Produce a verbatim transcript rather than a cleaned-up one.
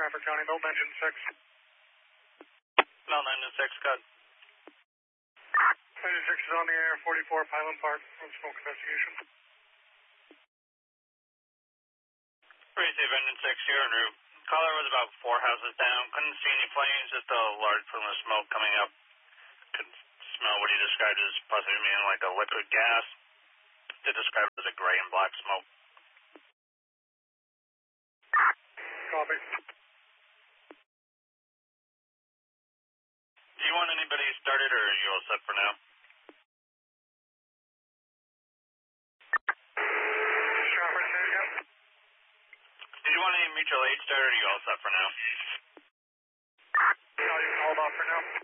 Stratford County, Milton Engine six. Milton Engine six, good. Engine six is on the air, forty-four Highland Park, road smoke investigation. Receive Engine six here en route. Caller was about four houses down. Couldn't see any flames, just a large plume of smoke coming up. Could smell what he described as possibly being like a liquid gas. Did describe it as a gray and black smoke. Copy. Do you want anybody started, or are you all set for now? Stratford, say it again. Did you want any mutual aid started, or are you all set for now? No, you can hold off for now.